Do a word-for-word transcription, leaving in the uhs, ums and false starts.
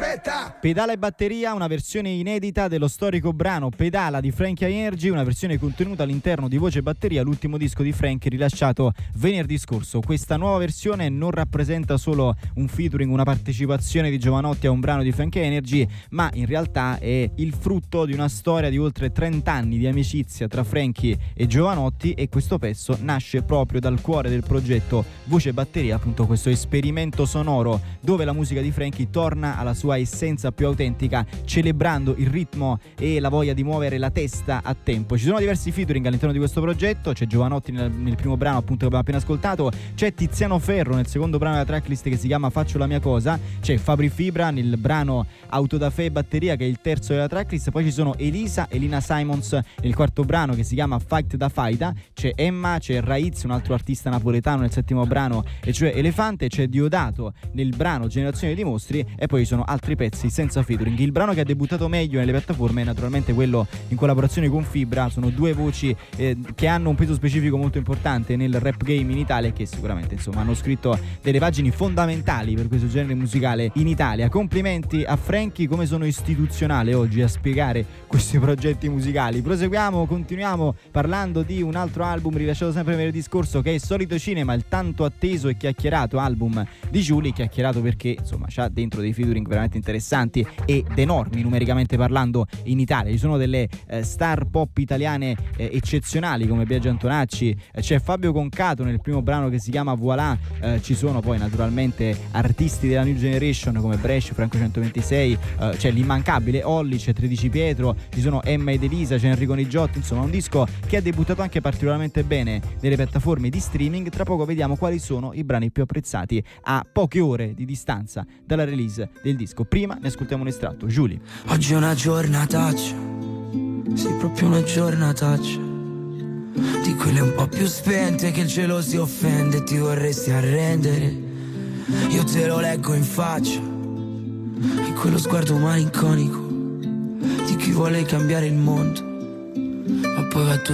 Aspetta! Pedala e batteria, una versione inedita dello storico brano Pedala di Frankie Energy, una versione contenuta all'interno di Voce e Batteria, l'ultimo disco di Frankie rilasciato venerdì scorso. Questa nuova versione non rappresenta solo un featuring, una partecipazione di Jovanotti a un brano di Frankie Energy, ma in realtà è il frutto di una storia di oltre trenta anni di amicizia tra Frankie e Jovanotti, e questo pezzo nasce proprio dal cuore del progetto Voce e Batteria, appunto questo esperimento sonoro dove la musica di Frankie torna alla sua essenza più autentica, celebrando il ritmo e la voglia di muovere la testa a tempo. Ci sono diversi featuring all'interno di questo progetto, c'è Jovanotti nel, nel primo brano appunto che abbiamo appena ascoltato, c'è Tiziano Ferro nel secondo brano della tracklist che si chiama Faccio la mia cosa, c'è Fabri Fibra nel brano Auto da Fe e Batteria che è il terzo della tracklist, poi ci sono Elisa e Lina Simons nel quarto brano che si chiama Fight da Faida, c'è Emma, c'è Raiz, un altro artista napoletano nel settimo brano e cioè Elefante, c'è Diodato nel brano Generazione di Mostri e poi ci sono altri pezzi senza featuring. Il brano che ha debuttato meglio nelle piattaforme è naturalmente quello in collaborazione con Fibra, sono due voci eh, che hanno un peso specifico molto importante nel rap game in Italia e che sicuramente insomma hanno scritto delle pagine fondamentali per questo genere musicale in Italia. Complimenti a Frankie, come sono istituzionale oggi a spiegare questi progetti musicali. Proseguiamo, continuiamo parlando di un altro album rilasciato sempre venerdì scorso che è Solito Cinema, il tanto atteso e chiacchierato album di Giuli, chiacchierato perché insomma c'ha dentro dei featuring veramente interessanti ed enormi numericamente parlando in Italia. Ci sono delle eh, star pop italiane eh, eccezionali come Biagio Antonacci, eh, c'è Fabio Concato nel primo brano che si chiama Voilà, eh, ci sono poi naturalmente artisti della New Generation come Brescia, Franco centoventisei, eh, c'è l'immancabile Olli, c'è tredici Pietro, ci sono Emma ed Elisa, c'è Enrico Nigiotti, insomma un disco che ha debuttato anche particolarmente bene nelle piattaforme di streaming. Tra poco vediamo quali sono i brani più apprezzati a poche ore di distanza dalla release del disco. Prima ne ascoltiamo un estratto. Giuli. Oggi è una giornataccia, sì, proprio una giornataccia, di quelle un po' più spente che il cielo si offende e ti vorresti arrendere. Io te lo leggo in faccia, in quello sguardo malinconico di chi vuole cambiare il mondo, ma poi va tutto